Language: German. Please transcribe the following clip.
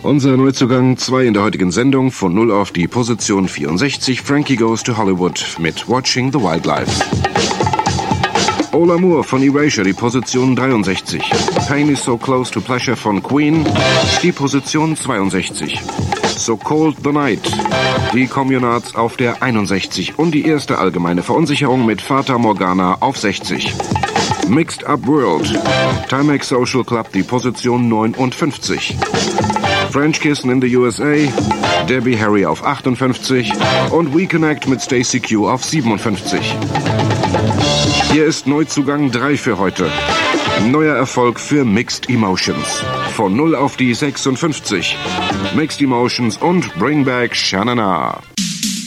Unser Neuzugang 2 in der heutigen Sendung, von 0 auf die Position 64, Frankie Goes to Hollywood mit Watching the Wildlife. Ola Moore von Erasure, die Position 63. Pain is so close to pleasure von Queen, die Position 62. So Cold the Night, die Communards auf der 61 und die erste allgemeine Verunsicherung mit Fata Morgana auf 60. Mixed Up World, Timex Social Club, die Position 59. French Kissin' in the USA, Debbie Harry auf 58 und We Connect mit Stacey Q auf 57. Hier ist Neuzugang 3 für heute. Neuer Erfolg für Mixed Emotions. Von 0 auf die 56. Mixed Emotions und Bring Back Sha-Na-Na.